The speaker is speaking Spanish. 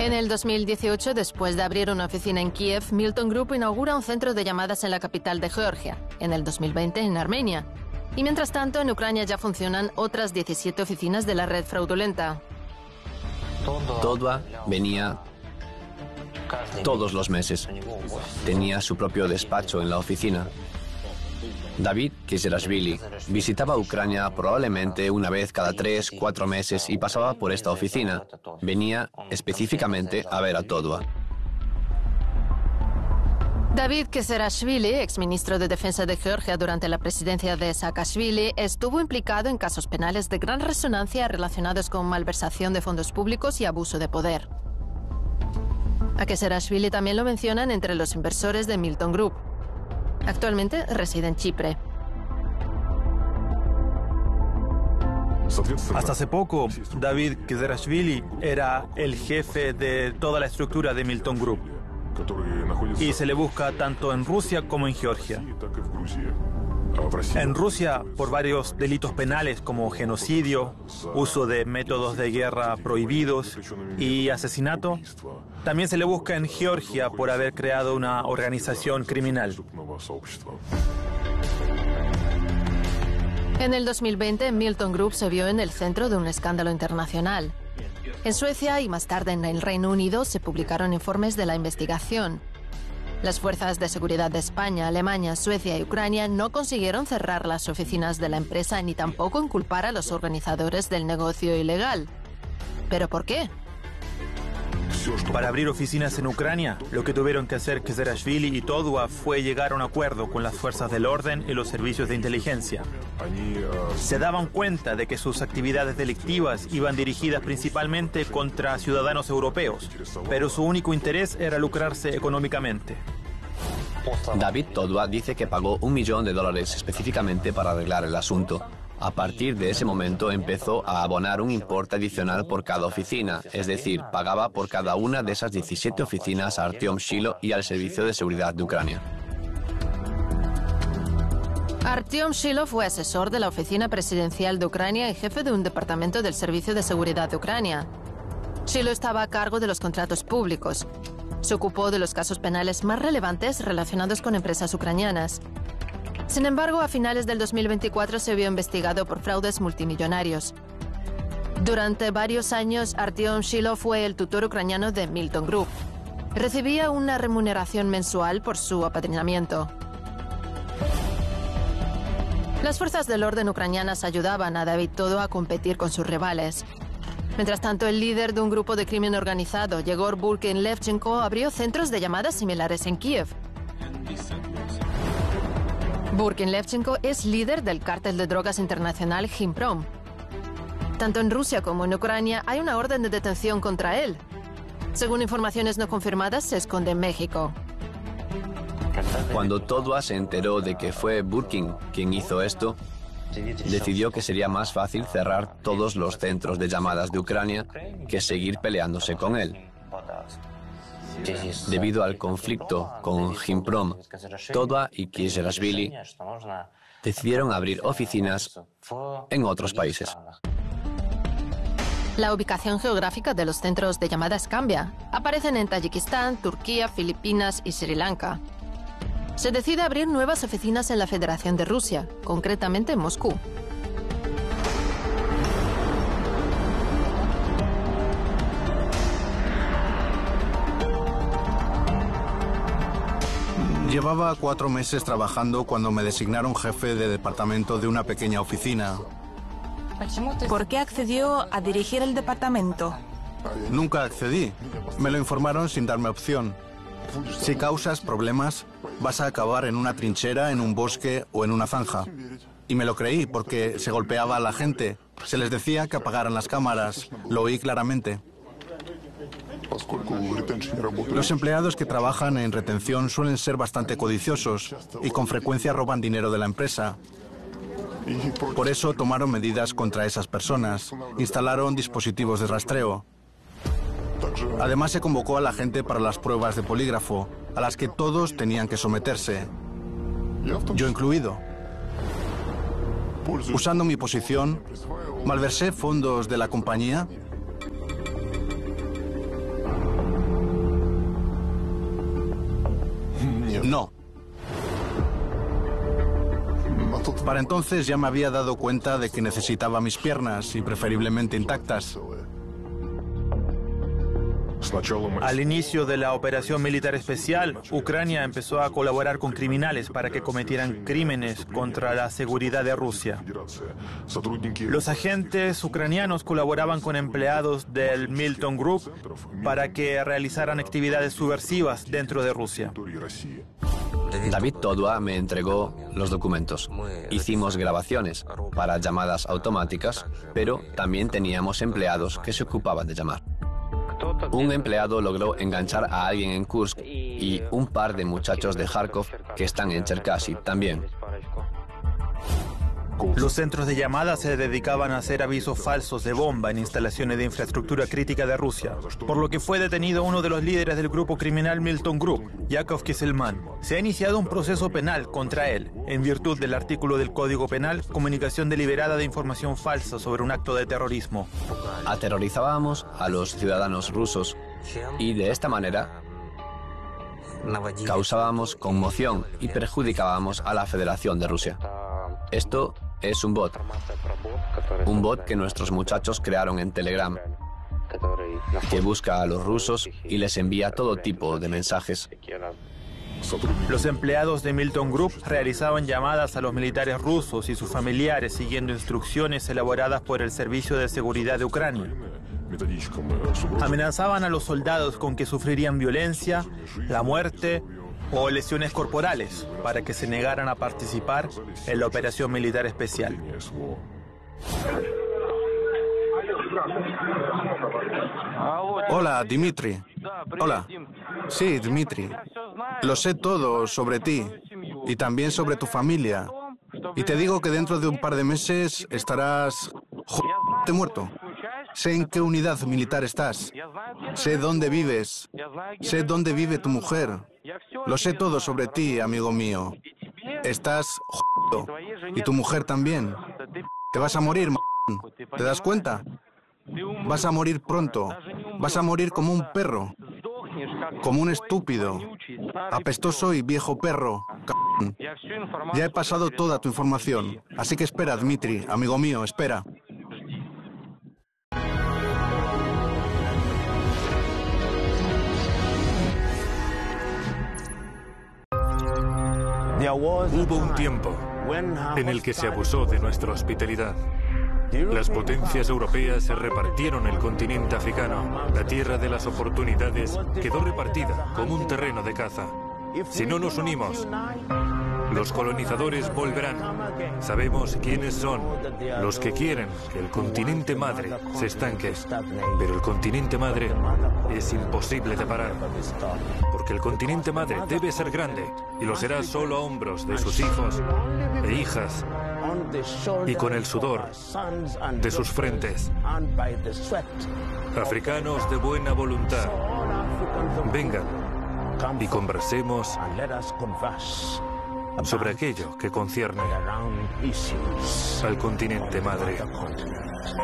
En el 2018, después de abrir una oficina en Kiev, Milton Group inaugura un centro de llamadas en la capital de Georgia. En el 2020, en Armenia. Y mientras tanto, en Ucrania ya funcionan otras 17 oficinas de la red fraudulenta. Todua venía todos los meses. Tenía su propio despacho en la oficina. David Kizerashvili visitaba Ucrania probablemente una vez cada 3-4 meses y pasaba por esta oficina. Venía específicamente a ver a Todua. David Kizerashvili, exministro de Defensa de Georgia durante la presidencia de Saakashvili, estuvo implicado en casos penales de gran resonancia relacionados con malversación de fondos públicos y abuso de poder. A Kizerashvili también lo mencionan entre los inversores de Milton Group. Actualmente reside en Chipre. Hasta hace poco, David Kizerashvili era el jefe de toda la estructura de Milton Group y se le busca tanto en Rusia como en Georgia. En Rusia, por varios delitos penales como genocidio, uso de métodos de guerra prohibidos y asesinato. También se le busca en Georgia por haber creado una organización criminal. En el 2020, Milton Group se vio en el centro de un escándalo internacional. En Suecia y más tarde en el Reino Unido se publicaron informes de la investigación. Las fuerzas de seguridad de España, Alemania, Suecia y Ucrania no consiguieron cerrar las oficinas de la empresa ni tampoco inculpar a los organizadores del negocio ilegal. ¿Pero por qué? Para abrir oficinas en Ucrania, lo que tuvieron que hacer Kizerashvili y Todua fue llegar a un acuerdo con las fuerzas del orden y los servicios de inteligencia. Se daban cuenta de que sus actividades delictivas iban dirigidas principalmente contra ciudadanos europeos, pero su único interés era lucrarse económicamente. David Todua dice que pagó $1 millón específicamente para arreglar el asunto. A partir de ese momento empezó a abonar un importe adicional por cada oficina, es decir, pagaba por cada una de esas 17 oficinas a Artyom Shilo y al Servicio de Seguridad de Ucrania. Artyom Shilo fue asesor de la Oficina Presidencial de Ucrania y jefe de un departamento del Servicio de Seguridad de Ucrania. Shilo estaba a cargo de los contratos públicos. Se ocupó de los casos penales más relevantes relacionados con empresas ucranianas. Sin embargo, a finales del 2024 se vio investigado por fraudes multimillonarios. Durante varios años, Artyom Shilo fue el tutor ucraniano de Milton Group. Recibía una remuneración mensual por su apadrinamiento. Las fuerzas del orden ucranianas ayudaban a David Todua a competir con sus rivales. Mientras tanto, el líder de un grupo de crimen organizado, Yegor Burkin-Levchenko, abrió centros de llamadas similares en Kiev. Burkin-Levchenko es líder del cártel de drogas internacional Gazprom. Tanto en Rusia como en Ucrania hay una orden de detención contra él. Según informaciones no confirmadas, se esconde en México. Cuando Todua se enteró de que fue Burkin quien hizo esto, decidió que sería más fácil cerrar todos los centros de llamadas de Ucrania que seguir peleándose con él. Debido al conflicto con Gazprom, Todua y Kizerashvili decidieron abrir oficinas en otros países. La ubicación geográfica de los centros de llamadas cambia. Aparecen en Tayikistán, Turquía, Filipinas y Sri Lanka. Se decide abrir nuevas oficinas en la Federación de Rusia, concretamente en Moscú. Llevaba 4 meses trabajando cuando me designaron jefe de departamento de una pequeña oficina. ¿Por qué accedió a dirigir el departamento? Nunca accedí. Me lo informaron sin darme opción. Si causas problemas, vas a acabar en una trinchera, en un bosque o en una zanja. Y me lo creí porque se golpeaba a la gente. Se les decía que apagaran las cámaras. Lo oí claramente. Los empleados que trabajan en retención suelen ser bastante codiciosos y con frecuencia roban dinero de la empresa. Por eso tomaron medidas contra esas personas, instalaron dispositivos de rastreo. Además se convocó a la gente para las pruebas de polígrafo, a las que todos tenían que someterse, yo incluido. Usando mi posición, malversé fondos de la compañía. No. Para entonces ya me había dado cuenta de que necesitaba mis piernas y preferiblemente intactas. Al inicio de la operación militar especial, Ucrania empezó a colaborar con criminales para que cometieran crímenes contra la seguridad de Rusia. Los agentes ucranianos colaboraban con empleados del Milton Group para que realizaran actividades subversivas dentro de Rusia. David Todua me entregó los documentos. Hicimos grabaciones para llamadas automáticas, pero también teníamos empleados que se ocupaban de llamar. Un empleado logró enganchar a alguien en Kursk y un par de muchachos de Kharkov que están en Cherkasy también. Los centros de llamada se dedicaban a hacer avisos falsos de bomba en instalaciones de infraestructura crítica de Rusia, por lo que fue detenido uno de los líderes del grupo criminal Milton Group, Yakov Kisselman. Se ha iniciado un proceso penal contra él, en virtud del artículo del Código Penal, comunicación deliberada de información falsa sobre un acto de terrorismo. Aterrorizábamos a los ciudadanos rusos y de esta manera causábamos conmoción y perjudicábamos a la Federación de Rusia. Esto es un bot que nuestros muchachos crearon en Telegram, que busca a los rusos y les envía todo tipo de mensajes. Los empleados de Milton Group realizaban llamadas a los militares rusos y sus familiares siguiendo instrucciones elaboradas por el Servicio de Seguridad de Ucrania. Amenazaban a los soldados con que sufrirían violencia, la muerte o lesiones corporales para que se negaran a participar en la operación militar especial. Hola, Dmitry. Hola. Sí, Dmitry. Lo sé todo sobre ti y también sobre tu familia. Y te digo que dentro de un par de meses estarás muerto. Sé en qué unidad militar estás. Sé dónde vives. Sé dónde vive tu mujer. Lo sé todo sobre ti, amigo mío. Estás y tu mujer también. Te vas a morir, ¿te das cuenta? Vas a morir pronto. Vas a morir como un perro. Como un estúpido. Apestoso y viejo perro. Ya he pasado toda tu información. Así que espera, Dmitry, amigo mío, espera. Hubo un tiempo en el que se abusó de nuestra hospitalidad. Las potencias europeas se repartieron el continente africano. La tierra de las oportunidades quedó repartida como un terreno de caza. Si no nos unimos, los colonizadores volverán. Sabemos quiénes son los que quieren que el continente madre se estanque. Pero el continente madre es imposible de parar. Porque el continente madre debe ser grande y lo será solo a hombros de sus hijos e hijas y con el sudor de sus frentes. Africanos de buena voluntad, vengan y conversemos sobre aquello que concierne al continente madre.